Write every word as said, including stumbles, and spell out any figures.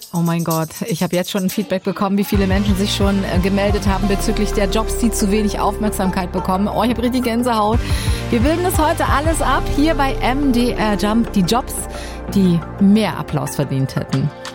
Oh mein Gott, ich habe jetzt schon ein Feedback bekommen, wie viele Menschen sich schon äh, gemeldet haben bezüglich der Jobs, die zu wenig Aufmerksamkeit bekommen. Oh, ich habe richtig Gänsehaut. Wir bilden das heute alles ab, hier bei M D R Jump. Die Jobs, die mehr Applaus verdient hätten.